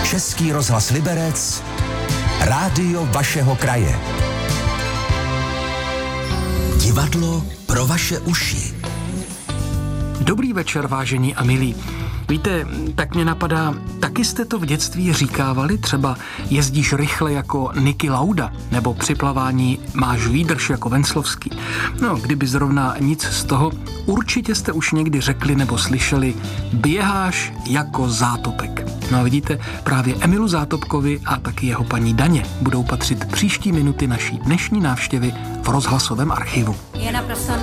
Český rozhlas Liberec, rádio vašeho kraje. Divadlo pro vaše uši. Dobrý večer, vážení a milí. Víte, tak mě napadá, taky jste to v dětství říkávali? Třeba jezdíš rychle jako Niki Lauda, nebo při plavání máš výdrž jako Venclovský. No, kdyby zrovna nic z toho, určitě jste už někdy řekli nebo slyšeli, běháš jako Zátopek. No a vidíte, právě Emilu Zátopkovi a taky jeho paní Daně budou patřit příští minuty naší dnešní návštěvy v rozhlasovém archivu. Je naprosto